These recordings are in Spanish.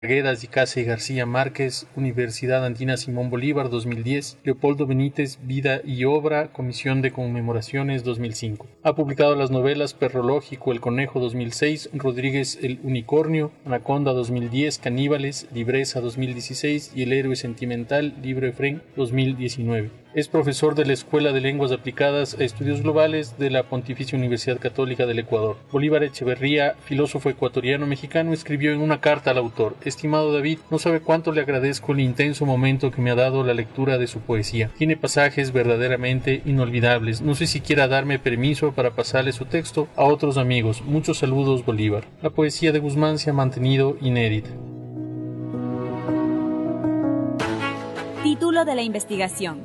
Arguedas y Casa y García Márquez, Universidad Andina Simón Bolívar 2010, Leopoldo Benítez, Vida y Obra, Comisión de Conmemoraciones 2005. Ha publicado las novelas Perrológico, El Conejo 2006, Rodríguez El Unicornio, Anaconda 2010, Caníbales, Libreza 2016 y El Héroe Sentimental, Libro Efrén 2019. Es profesor de la Escuela de Lenguas Aplicadas a Estudios Globales de la Pontificia Universidad Católica del Ecuador. Bolívar Echeverría, filósofo ecuatoriano-mexicano, escribió en una carta al autor: Estimado David, no sabe cuánto le agradezco el intenso momento que me ha dado la lectura de su poesía. Tiene pasajes verdaderamente inolvidables. No sé si quiera darme permiso para pasarle su texto a otros amigos. Muchos saludos, Bolívar. La poesía de Guzmán se ha mantenido inédita. Título de la investigación: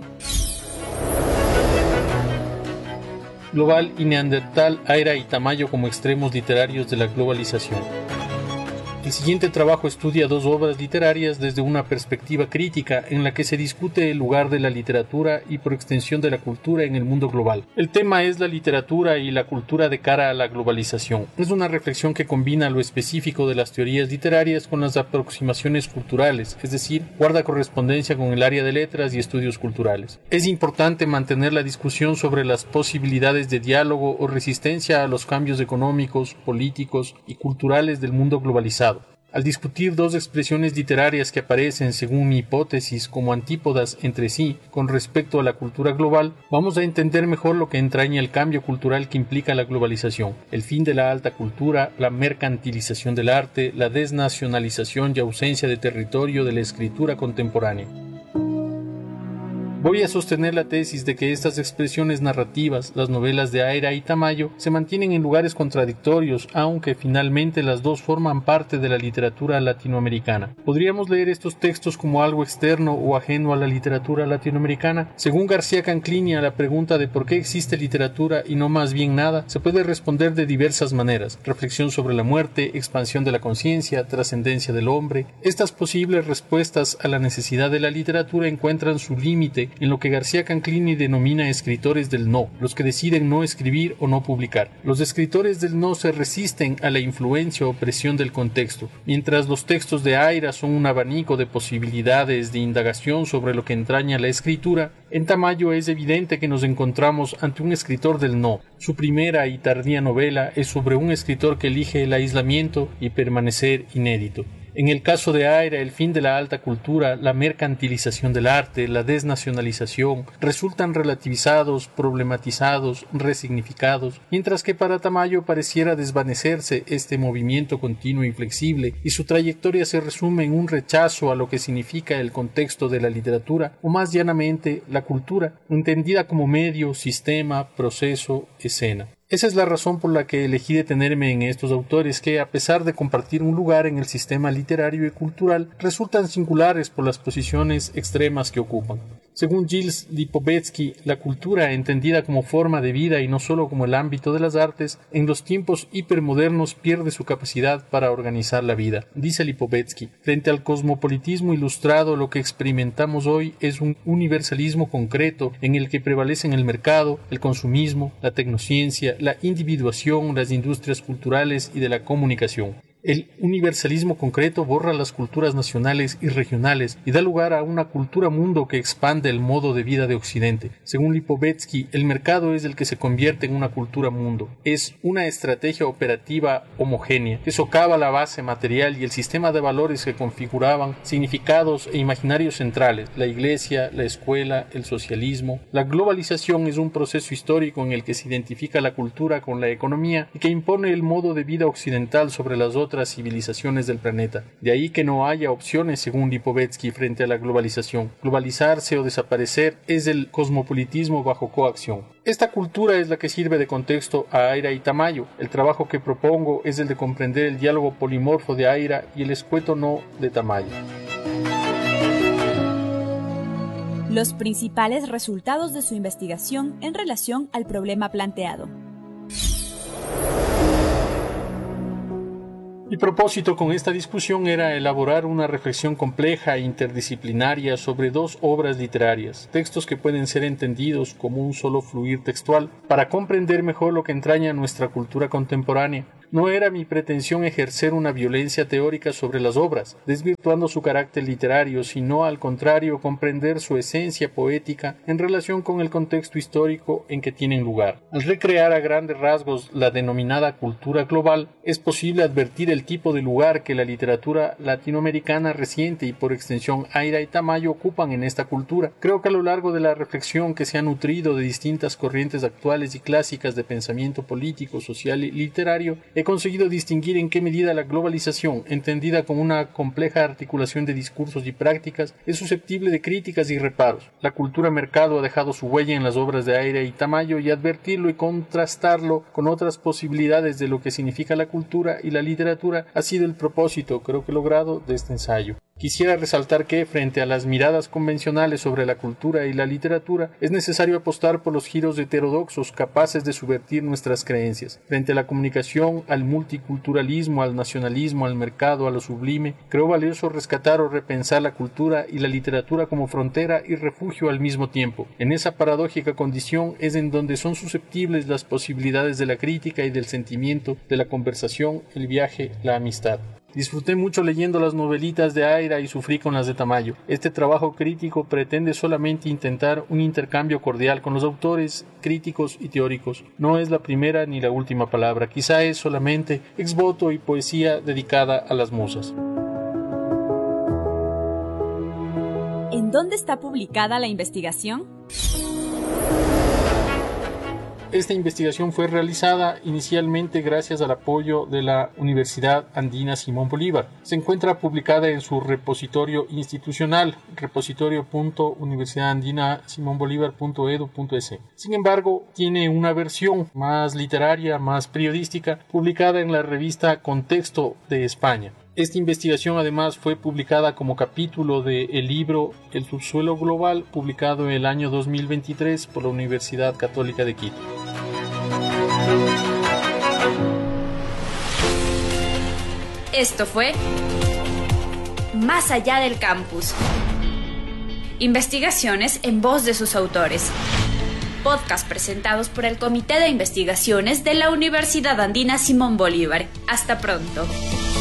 Global y Neandertal, Aira y Tamayo como extremos literarios de la globalización. El siguiente trabajo estudia dos obras literarias desde una perspectiva crítica en la que se discute el lugar de la literatura y por extensión de la cultura en el mundo global. El tema es la literatura y la cultura de cara a la globalización. Es una reflexión que combina lo específico de las teorías literarias con las aproximaciones culturales, es decir, guarda correspondencia con el área de letras y estudios culturales. Es importante mantener la discusión sobre las posibilidades de diálogo o resistencia a los cambios económicos, políticos y culturales del mundo globalizado. Al discutir dos expresiones literarias que aparecen, según mi hipótesis, como antípodas entre sí con respecto a la cultura global, vamos a entender mejor lo que entraña el cambio cultural que implica la globalización, el fin de la alta cultura, la mercantilización del arte, la desnacionalización y ausencia de territorio de la escritura contemporánea. Voy a sostener la tesis de que estas expresiones narrativas, las novelas de Aira y Tamayo, se mantienen en lugares contradictorios, aunque finalmente las dos forman parte de la literatura latinoamericana. ¿Podríamos leer estos textos como algo externo o ajeno a la literatura latinoamericana? Según García Canclini, a la pregunta de por qué existe literatura y no más bien nada, se puede responder de diversas maneras: reflexión sobre la muerte, expansión de la conciencia, trascendencia del hombre. Estas posibles respuestas a la necesidad de la literatura encuentran su límite en lo que García Canclini denomina escritores del no, los que deciden no escribir o no publicar. Los escritores del no se resisten a la influencia o presión del contexto, mientras los textos de Aira son un abanico de posibilidades de indagación sobre lo que entraña la escritura. En Tamayo es evidente que nos encontramos ante un escritor del no. Su primera y tardía novela es sobre un escritor que elige el aislamiento y permanecer inédito. En el caso de Aira, el fin de la alta cultura, la mercantilización del arte, la desnacionalización, resultan relativizados, problematizados, resignificados, mientras que para Tamayo pareciera desvanecerse este movimiento continuo y flexible, y su trayectoria se resume en un rechazo a lo que significa el contexto de la literatura, o más llanamente, la cultura, entendida como medio, sistema, proceso, escena. Esa es la razón por la que elegí detenerme en estos autores que, a pesar de compartir un lugar en el sistema literario y cultural, resultan singulares por las posiciones extremas que ocupan. Según Gilles Lipovetsky, la cultura, entendida como forma de vida y no solo como el ámbito de las artes, en los tiempos hipermodernos pierde su capacidad para organizar la vida. Dice Lipovetsky: frente al cosmopolitismo ilustrado, lo que experimentamos hoy es un universalismo concreto en el que prevalecen el mercado, el consumismo, la tecnociencia, la individuación, las industrias culturales y de la comunicación. El universalismo concreto borra las culturas nacionales y regionales y da lugar a una cultura mundo que expande el modo de vida de Occidente. Según Lipovetsky, el mercado es el que se convierte en una cultura mundo. Es una estrategia operativa homogénea que socava la base material y el sistema de valores que configuraban significados e imaginarios centrales: la iglesia, la escuela, el socialismo. La globalización es un proceso histórico en el que se identifica la cultura con la economía y que impone el modo de vida occidental sobre las otras civilizaciones del planeta. De ahí que no haya opciones, según Lipovetsky, frente a la globalización. Globalizarse o desaparecer es el cosmopolitismo bajo coacción. Esta cultura es la que sirve de contexto a Aira y Tamayo. El trabajo que propongo es el de comprender el diálogo polimorfo de Aira y el escueto no de Tamayo. Los principales resultados de su investigación en relación al problema planteado. Mi propósito con esta discusión era elaborar una reflexión compleja e interdisciplinaria sobre dos obras literarias, textos que pueden ser entendidos como un solo fluir textual, para comprender mejor lo que entraña nuestra cultura contemporánea. No era mi pretensión ejercer una violencia teórica sobre las obras, desvirtuando su carácter literario, sino al contrario comprender su esencia poética en relación con el contexto histórico en que tienen lugar. Al recrear a grandes rasgos la denominada cultura global, es posible advertir el tipo de lugar que la literatura latinoamericana reciente y por extensión Aira y Tamayo ocupan en esta cultura. Creo que a lo largo de la reflexión que se ha nutrido de distintas corrientes actuales y clásicas de pensamiento político, social y literario, he conseguido distinguir en qué medida la globalización, entendida como una compleja articulación de discursos y prácticas, es susceptible de críticas y reparos. La cultura mercado ha dejado su huella en las obras de Aira y Tamayo, y advertirlo y contrastarlo con otras posibilidades de lo que significa la cultura y la literatura ha sido el propósito, creo que logrado, de este ensayo. Quisiera resaltar que, frente a las miradas convencionales sobre la cultura y la literatura, es necesario apostar por los giros heterodoxos capaces de subvertir nuestras creencias. Frente a la comunicación, al multiculturalismo, al nacionalismo, al mercado, a lo sublime, creo valioso rescatar o repensar la cultura y la literatura como frontera y refugio al mismo tiempo. En esa paradójica condición es en donde son susceptibles las posibilidades de la crítica y del sentimiento, de la conversación, el viaje, la amistad. Disfruté mucho leyendo las novelitas de Aira y sufrí con las de Tamayo. Este trabajo crítico pretende solamente intentar un intercambio cordial con los autores, críticos y teóricos. No es la primera ni la última palabra, quizá es solamente exvoto y poesía dedicada a las musas. ¿En dónde está publicada la investigación? Esta investigación fue realizada inicialmente gracias al apoyo de la Universidad Andina Simón Bolívar. Se encuentra publicada en su repositorio institucional, repositorio.universidadandinasimonbolivar.edu.es. Sin embargo, tiene una versión más literaria, más periodística, publicada en la revista Contexto de España. Esta investigación además fue publicada como capítulo del libro El subsuelo global, publicado en el año 2023 por la Universidad Católica de Quito. Esto fue Más allá del campus. Investigaciones en voz de sus autores. Podcast presentados por el Comité de Investigaciones de la Universidad Andina Simón Bolívar. Hasta pronto.